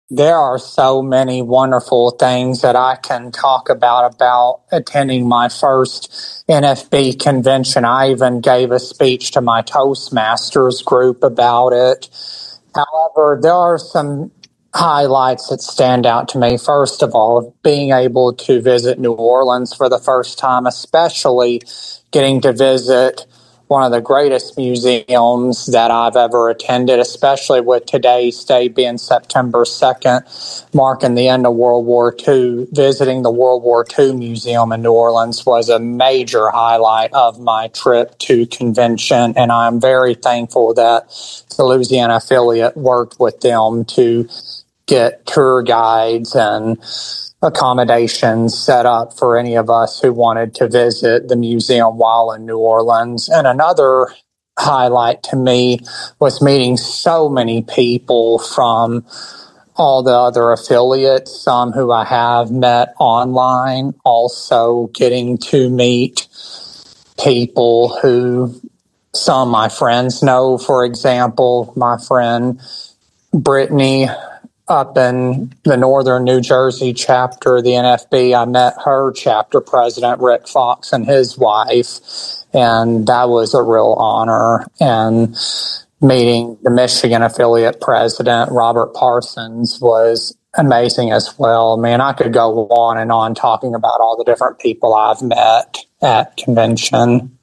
There are so many wonderful things that I can talk about attending my first NFB convention. I even gave a speech to my Toastmasters group about it. However, there are some highlights that stand out to me. First of all, being able to visit New Orleans for the first time, especially getting to visit one of the greatest museums that I've ever attended, especially with today's day being September 2nd, marking the end of World War II. Visiting the World War II Museum in New Orleans was a major highlight of my trip to convention, and I'm very thankful that the Louisiana affiliate worked with them to get tour guides and accommodations set up for any of us who wanted to visit the museum while in New Orleans. And another highlight to me was meeting so many people from all the other affiliates, some who I have met online, also getting to meet people who some of my friends know. For example, my friend Brittany up in the Northern New Jersey chapter of the NFB, I met her chapter president, Rick Fox, and his wife, and that was a real honor. And meeting the Michigan affiliate president, Robert Parsons, was amazing as well. Man, I could go on and on talking about all the different people I've met at convention.